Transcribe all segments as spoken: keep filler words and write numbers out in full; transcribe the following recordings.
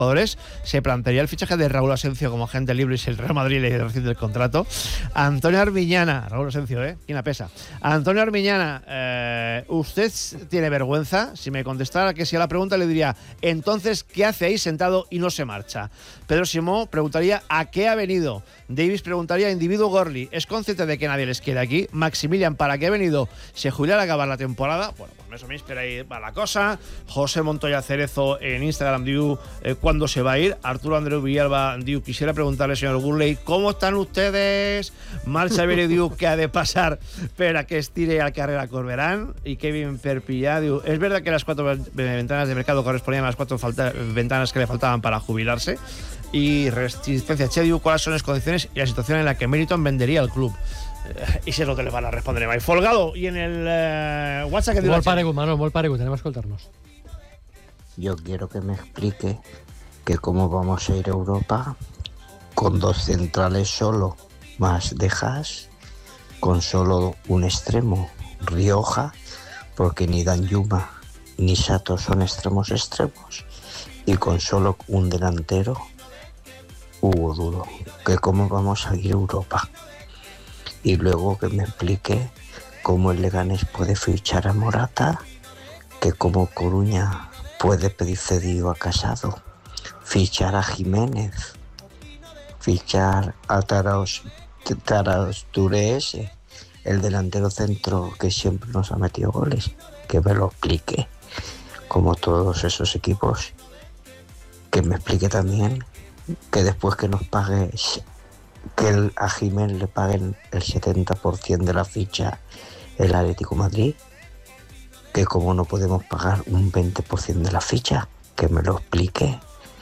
jugadores, se plantearía el fichaje de Raúl Asencio como agente libre y si el Real Madrid le recibe el contrato. Antonio Armiñana, Raúl Asencio, ¿eh? ¿Quién la pesa? Antonio Armiñana, eh, ¿usted tiene vergüenza? Si me contestara que sí a la pregunta, le diría, entonces, ¿qué hace ahí sentado y no se marcha? Pedro Simó preguntaría, ¿a qué ha venido? Davis preguntaría, individuo Gorli, ¿es consciente de que nadie les quiere aquí? Maximilian, ¿para qué ha venido? ¿Se jubilará al acabar la temporada? Bueno, pues eso me inspira ahí va la cosa. José Montoya Cerezo en Instagram diu, eh, ¿cuándo se va a ir? Arturo Andreu Villalba diu, quisiera preguntarle, señor Gurley, ¿cómo están ustedes? Marcha Xavier diu, ¿qué ha de pasar para que estire al carrera Corberán? Y Kevin Perpillá diu, ¿es verdad que las cuatro ventanas de mercado correspondían a las cuatro falta- ventanas que le faltaban para jubilarse? Y Resistencia Che diu, ¿cuáles son las condiciones y la situación en la que Meriton vendería el club? Eh, y si es lo que le van a responder a Folgado. Y en el eh, WhatsApp que diu... Molt paregut, Manol, molt paregut, anem a escoltar-nos. Yo quiero que me explique que cómo vamos a ir a Europa con dos centrales solo, más de Haas, con solo un extremo, Rioja, porque ni Danjuma ni Sato son extremos extremos, y con solo un delantero, Hugo Duro, que cómo vamos a ir a Europa. Y luego que me explique cómo el Leganés puede fichar a Morata, que como Coruña puede pedir cedido a Casado, fichar a Jiménez, fichar a Taraos, Taraos Touré, el delantero centro que siempre nos ha metido goles, que me lo explique, como todos esos equipos, que me explique también que después que nos pague, que el, a Jiménez le paguen el setenta por ciento de la ficha el Atlético de Madrid, que como no podemos pagar un veinte por ciento de la ficha, que me lo explique,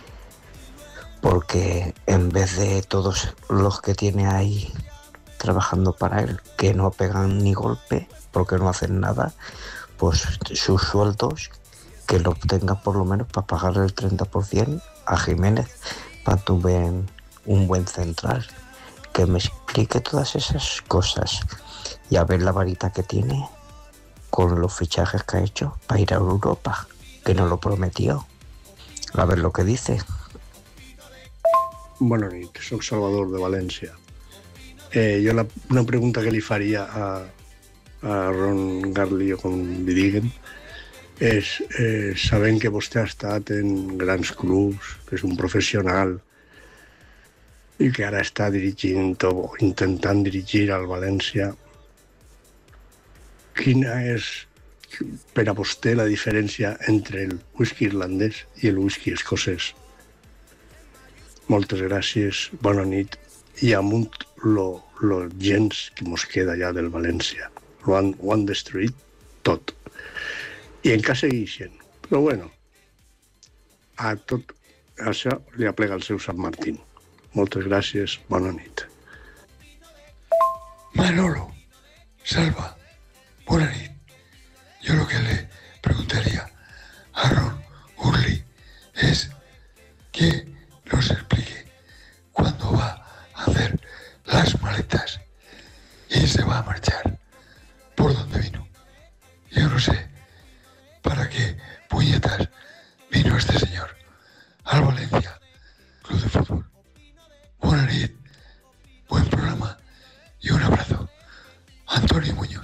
porque en vez de todos los que tiene ahí trabajando para él, que no pegan ni golpe, porque no hacen nada, pues sus sueldos, que lo obtenga por lo menos para pagarle el treinta por ciento a Jiménez, para tuve un buen central, que me explique todas esas cosas y a ver la varita que tiene con los fichajes que ha hecho para ir a Europa, que nos lo prometió. A ver lo que dice. Bona nit, soc Salvador de València. Eh, jo la, una pregunta que li faria a, a Ron Garli, o com li diguen, és, eh, sabent que vostè ha estat en grans clubs, que és un professional, i que ara està dirigint o intentant dirigir al València, quina és per a vostè la diferència entre el whisky irlandès i el whisky escocès? Moltes gràcies, bona nit, i amunt lo, lo gens que mos queda ja del València. Ho han, ho han destruït tot. I encara segueixen. Però bueno, a tot això li aplega el seu Sant Martín. Moltes gràcies, bona nit. Manolo, Salva, buena nit. Yo lo que le preguntaría a Ron Hurley es que nos explique cuándo va a hacer las maletas y se va a marchar. ¿Por dónde vino? Yo no sé para qué puñetas vino este señor al Valencia Club de Fútbol. Buena nit, buen programa y un abrazo. Antonio Muñoz.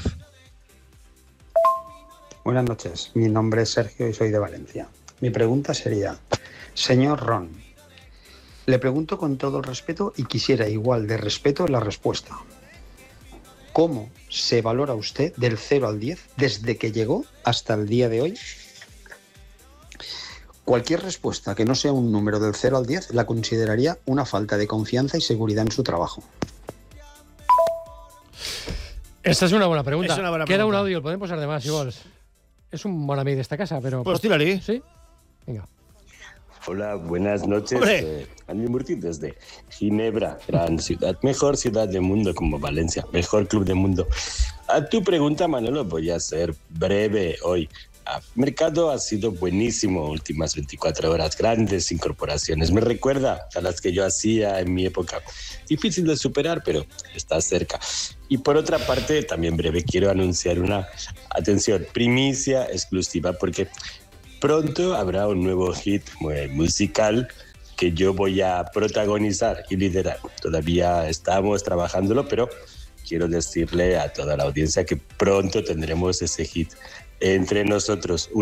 Buenas noches, mi nombre es Sergio y soy de Valencia. Mi pregunta sería, señor Ron, le pregunto con todo el respeto y quisiera igual de respeto la respuesta. ¿Cómo se valora usted del cero al diez desde que llegó hasta el día de hoy? Cualquier respuesta que no sea un número del cero al diez la consideraría una falta de confianza y seguridad en su trabajo. Esta es una buena pregunta. Es una buena Queda pregunta. un audio, el podem posar de más igual. Es un bon amic d'esta casa, pero... Pues tírale. ¿Sí? Venga. Hola, buenas noches. ¡Hombre! Eh, Andy Murti desde Ginebra, gran ciudad, mejor ciudad del mundo como Valencia, mejor club del mundo. A tu pregunta, Manolo, voy a ser breve hoy. El mercado ha sido buenísimo últimas veinticuatro horas, grandes incorporaciones. Me recuerda a las que yo hacía en mi época. Difícil de superar, pero está cerca. Y por otra parte, también breve, quiero anunciar una, atención, primicia exclusiva, porque pronto habrá un nuevo hit musical que yo voy a protagonizar y liderar. Todavía estamos trabajándolo, pero quiero decirle a toda la audiencia que pronto tendremos ese hit entre nosotros. Un